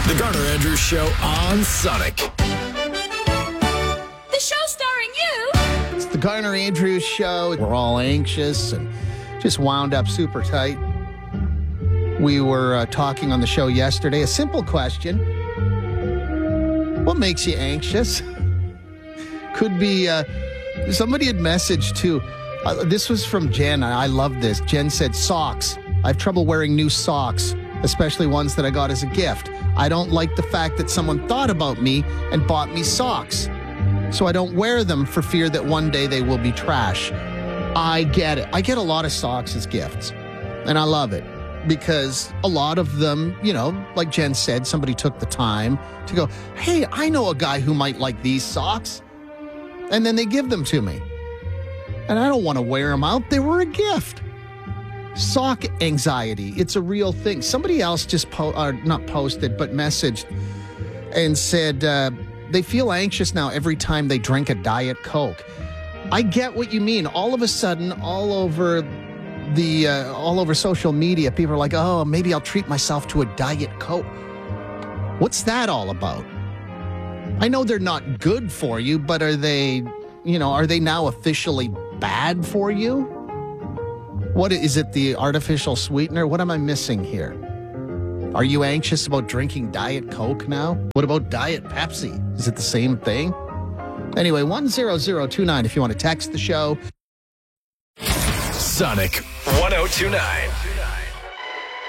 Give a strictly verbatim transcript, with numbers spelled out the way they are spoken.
The Garner Andrews Show on Sonic. The show starring you. It's the Garner Andrews Show. We're all anxious and just wound up super tight. We were uh, talking on the show yesterday. A simple question. What makes you anxious? Could be, uh, somebody had messaged too. Uh, this was from Jen. I, I love this. Jen said, socks. I have trouble wearing new socks, especially ones that I got as a gift. I don't like the fact that someone thought about me and bought me socks. So I don't wear them for fear that one day they will be trash. I get it. I get a lot of socks as gifts, and I love it because a lot of them, you know, like Jen said, somebody took the time to go, hey, I know a guy who might like these socks, and then they give them to me. And I don't want to wear them out. They were a gift. Sock anxiety. It's a real thing. Somebody else just, po- uh, not posted, but messaged and said uh, they feel anxious now every time they drink a Diet Coke. I get what you mean. All of a sudden, all over the, uh, all over social media, people are like, oh, maybe I'll treat myself to a Diet Coke. What's that all about? I know they're not good for you, but are they, you know, are they now officially bad for you? What is it, the artificial sweetener? What am I missing here? Are you anxious about drinking Diet Coke now? What about Diet Pepsi? Is it the same thing? Anyway, one zero zero two nine if you want to text the show. Sonic one oh two nine.